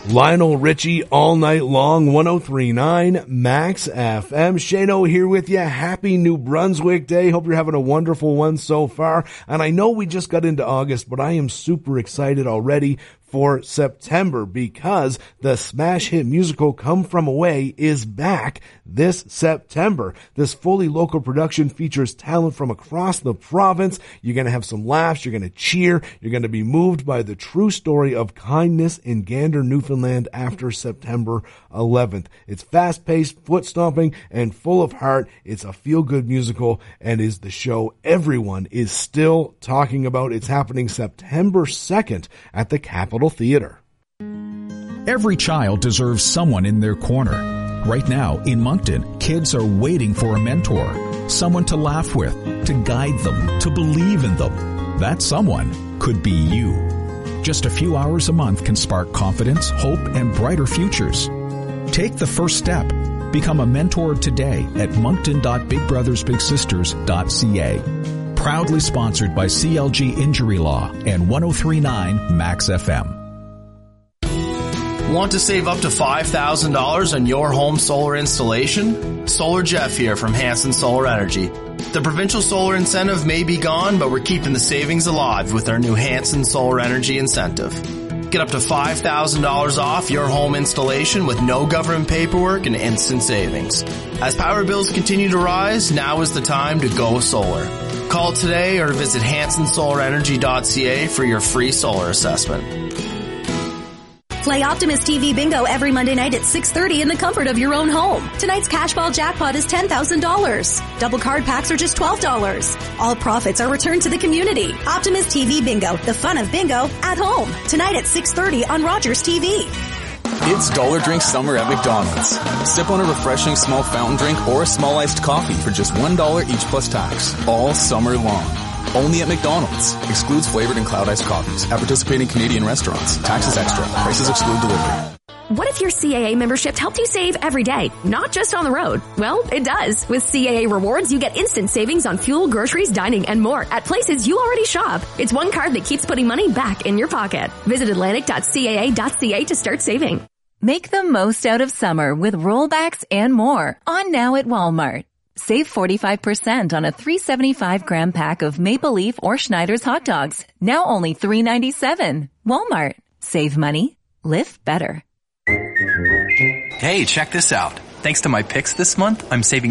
Lionel Richie all night long, 103.9 Max FM. Shano here with you. Happy New Brunswick Day. Hope you're having a wonderful one so far. And I know we just got into August, but I am super excited already for September because the smash hit musical Come From Away is back this September. This fully local production features talent from across the province. You're going to have some laughs. You're going to cheer. You're going to be moved by the true story of kindness in Gander, Newfoundland after September 11th. It's fast-paced, foot-stomping, and full of heart. It's a feel-good musical and is the show everyone is still talking about. It's happening September 2nd at the Capitol Theater. Every child deserves someone in their corner. Right now, in Moncton, kids are waiting for a mentor, someone to laugh with, to guide them, to believe in them. That someone could be you. Just a few hours a month can spark confidence, hope, and brighter futures. Take the first step. Become a mentor today at moncton.bigbrothersbigsisters.ca. Proudly sponsored by CLG Injury Law and 103.9 Max FM. Want to save up to $5,000 on your home solar installation? Solar Jeff here from Hanson Solar Energy. The provincial solar incentive may be gone, but we're keeping the savings alive with our new Hanson Solar Energy incentive. Get up to $5,000 off your home installation with no government paperwork and instant savings. As power bills continue to rise, now is the time to go solar. Call today or visit hansonsolarenergy.ca for your free solar assessment. Play Optimus TV Bingo every Monday night at 6:30 in the comfort of your own home. Tonight's cash ball jackpot is $10,000. Double card packs are just $12. All profits are returned to the community. Optimus TV Bingo, the fun of bingo at home. Tonight at 6:30 on Rogers TV. It's Dollar Drink Summer at McDonald's. Sip on a refreshing small fountain drink or a small iced coffee for just $1 each plus tax. All summer long. Only at McDonald's. Excludes flavored and cloud iced coffees at participating Canadian restaurants. Taxes extra. Prices exclude delivery. What if your CAA membership helped you save every day, not just on the road? Well, it does. With CAA Rewards, you get instant savings on fuel, groceries, dining, and more at places you already shop. It's one card that keeps putting money back in your pocket. Visit Atlantic.caa.ca to start saving. Make the most out of summer with rollbacks and more on now at Walmart. Save 45% on a 375-gram pack of Maple Leaf or Schneider's hot dogs. Now only $3.97. Walmart. Save money. Live better. Hey, check this out. Thanks to my picks this month, I'm saving